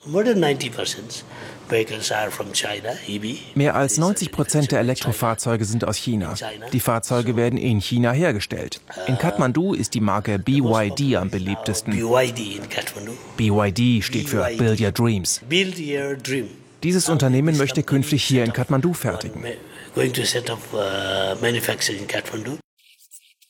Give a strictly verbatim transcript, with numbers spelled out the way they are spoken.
Mehr als neunzig Prozent der Elektrofahrzeuge sind aus China. Die Fahrzeuge werden in China hergestellt. In Kathmandu ist die Marke B Y D am beliebtesten. B Y D steht für Build Your Dreams. Dieses Unternehmen möchte künftig hier in Kathmandu fertigen.